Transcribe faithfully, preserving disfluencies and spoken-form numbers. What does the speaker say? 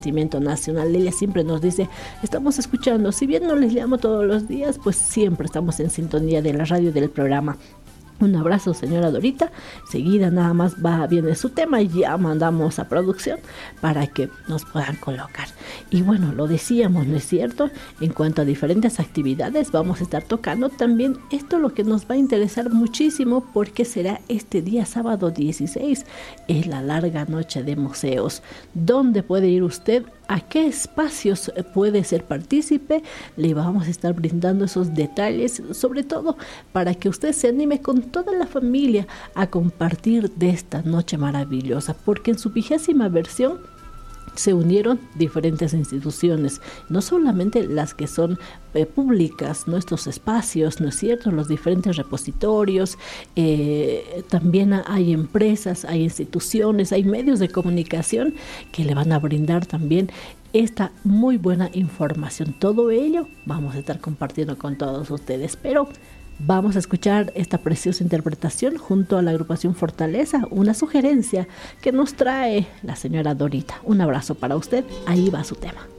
sentimiento nacional. Ella siempre nos dice, estamos escuchando, si bien no les llamo todos los días, pues siempre estamos en sintonía de la radio, del programa. Un abrazo, señora Dorita. Seguida nada más va, viene su tema y ya mandamos a producción para que nos puedan colocar. Y bueno, lo decíamos, ¿no es cierto? En cuanto a diferentes actividades, vamos a estar tocando también esto, lo que nos va a interesar muchísimo, porque será este día sábado dieciséis, es la larga noche de museos. ¿Dónde puede ir usted? ¿A qué espacios puede ser partícipe? Le vamos a estar brindando esos detalles, sobre todo para que usted se anime con toda la familia a compartir de esta noche maravillosa, porque en su vigésima versión se unieron diferentes instituciones, no solamente las que son eh, públicas, nuestros espacios, ¿no es cierto?, los diferentes repositorios, eh, también hay empresas, hay instituciones, hay medios de comunicación que le van a brindar también esta muy buena información. Todo ello vamos a estar compartiendo con todos ustedes, pero vamos a escuchar esta preciosa interpretación junto a la agrupación Fortaleza, una sugerencia que nos trae la señora Dorita. Un abrazo para usted, ahí va su tema.